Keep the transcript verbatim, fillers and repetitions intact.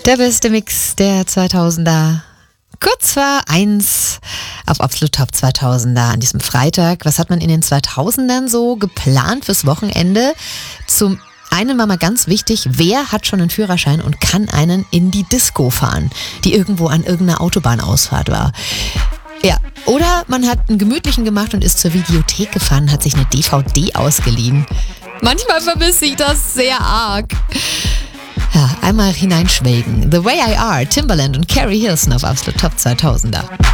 Der beste Mix der zweitausender. Kurz vor eins auf Absolut Top zweitausender an diesem Freitag. Was hat man in den zweitausendern so geplant fürs Wochenende? Zum einen war mal ganz wichtig, wer hat schon einen Führerschein und kann einen in die Disco fahren, die irgendwo an irgendeiner Autobahnausfahrt war. Ja, oder man hat einen gemütlichen gemacht und ist zur Videothek gefahren, hat sich eine D V D ausgeliehen. Manchmal vermisse ich das sehr arg. Ja, einmal hineinschwelgen. The Way I Are, Timbaland und Carrie Hilson auf Absolut Top zweitausender.